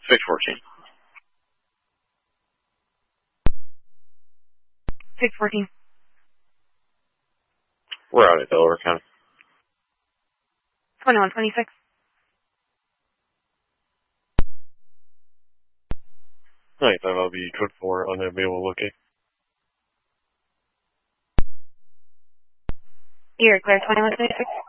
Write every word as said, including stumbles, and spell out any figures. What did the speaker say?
six fourteen. six fourteen. We're out at Delaware County. twenty-one twenty-six. ninety-five, I'll be code four unavailable locate. You're clear, twenty-one twenty-six.